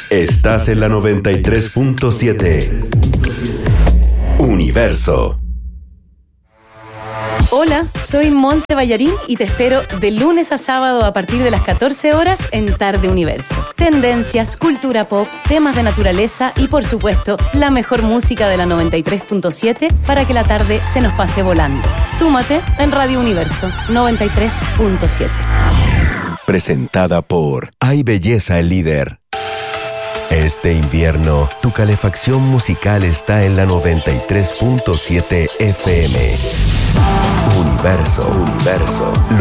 Estás en la 93.7. Universo. Hola, soy Monse Ballarín y te espero de lunes a sábado a partir de las 14 horas en Tarde Universo. Tendencias, cultura pop, temas de naturaleza y por supuesto la mejor música de la 93.7 para que la tarde se nos pase volando. Súmate en Radio Universo 93.7. Presentada por Hay Belleza el Líder. Este invierno, tu calefacción musical está en la 93.7 FM. Universo.